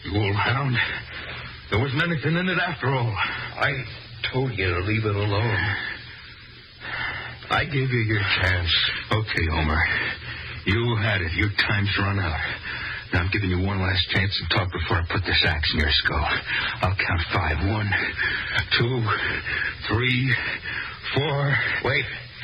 You old hound. There wasn't anything in it after all. I told you to leave it alone. I gave you your chance. Okay, Homer. You had it. Your time's run out. Now I'm giving you one last chance to talk before I put this axe in your skull. I'll count 5. 1, 2, 3, 4. Wait.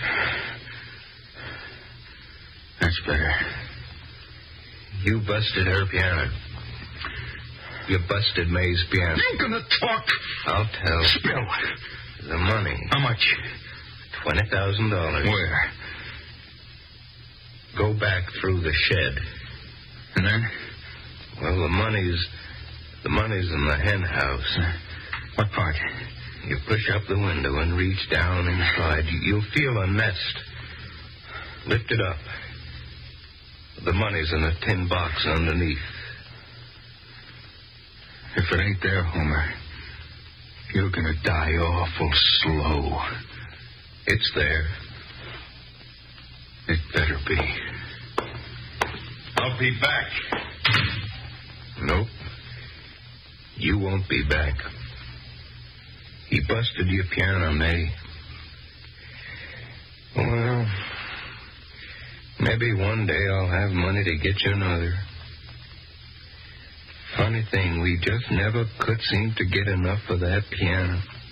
That's better. You busted her piano. You busted May's piano. You gonna talk? I'll tell. Spill. The money. How much? $20,000. Where? Go back through the shed. And then? Well, the money's in the hen house. What part? You push up the window and reach down inside. You'll feel a nest. Lift it up. The money's in a tin box underneath. If it ain't there, Homer, you're gonna die awful slow. It's there. It better be. I'll be back. Nope. You won't be back. He busted your piano, May. Well, maybe one day I'll have money to get you another. Funny thing, we just never could seem to get enough of that piano.